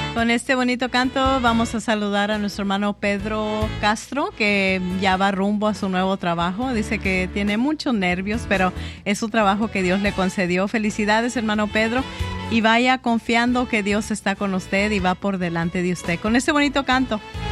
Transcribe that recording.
Con este bonito canto vamos a saludar a nuestro hermano Pedro Castro, que ya va rumbo a su nuevo trabajo. Dice que tiene muchos nervios, pero es un trabajo que Dios le concedió. Felicidades, hermano Pedro, y vaya confiando que Dios está con usted y va por delante de usted. Con este bonito canto.